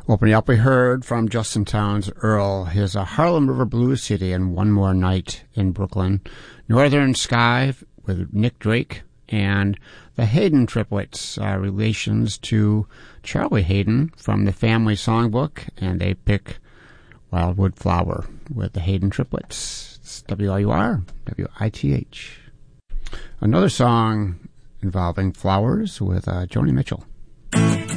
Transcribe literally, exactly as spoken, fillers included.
Opening up, we heard from Justin Townes Earl, his uh, Harlem River Blues City and One More Night in Brooklyn. Northern Sky with Nick Drake, and the Hayden Triplets, uh, relations to Charlie Hayden from the Family Songbook, and they pick Wildwood Flower with the Hayden Triplets. It's W I U R, W I T H. Another song involving flowers with uh, Joni Mitchell.